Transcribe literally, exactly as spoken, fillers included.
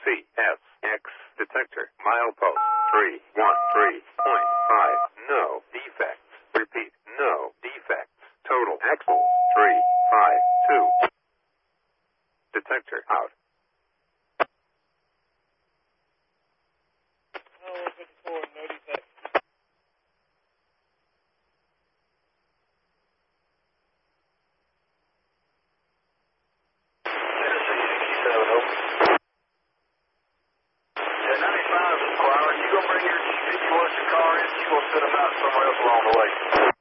C S X detector. Milepost three one three point five. No defects. Repeat. No defects. Total axles three five two. Detector out. one fifty-four, no defect. Yeah, ninety-five per hour. You gonna bring your, if you wash the car in, you gonna set them out somewhere else along the way.